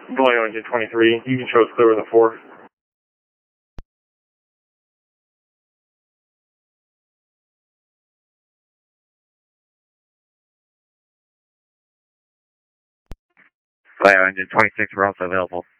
Vallejo engine 23, you can show us clear with a 4. Vallejo engine 26, we're also available.